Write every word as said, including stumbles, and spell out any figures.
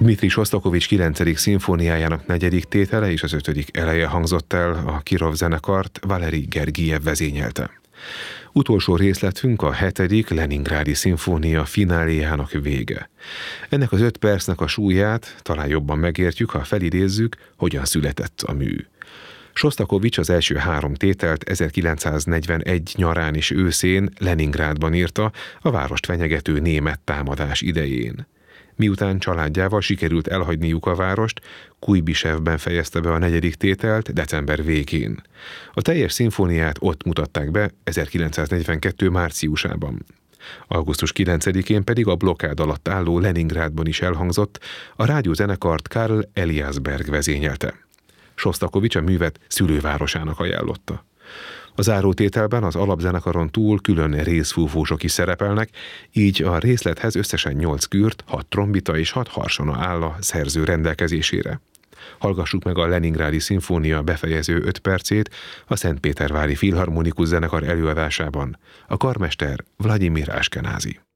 Dmitri Sosztakovics kilencedik szimfóniájának negyedik tétele és az ötödik eleje hangzott el, a Kirov zenekart Valeri Gergijev vezényelte. Utolsó részletünk a hetedik Leningrádi szimfónia fináléjának vége. Ennek az öt percnek a súlyát talán jobban megértjük, ha felidézzük, hogyan született a mű. Sosztakovics az első három tételt ezerkilencszáznegyvenegy nyarán és őszén Leningrádban írta, a várost fenyegető német támadás idején. Miután családjával sikerült elhagyniuk a várost, Kujbisevben fejezte be a negyedik tételt december végén. A teljes szimfóniát ott mutatták be ezerkilencszáznegyvenkettő márciusában. augusztus kilencedikén pedig a blokkád alatt álló Leningrádban is elhangzott, a rádiózenekart Karl Eliasberg vezényelte. Sosztakovics a művet szülővárosának ajánlotta. A zárótételben az alapzenekaron túl külön részfúvósok is szerepelnek, így a részlethez összesen nyolc kürt, hat trombita és hat harsona áll a szerző rendelkezésére. Hallgassuk meg a Leningrádi szimfónia befejező öt percét a Szentpétervári Filharmonikus Zenekar előadásában. A karmester Vladimir Ashkenazi.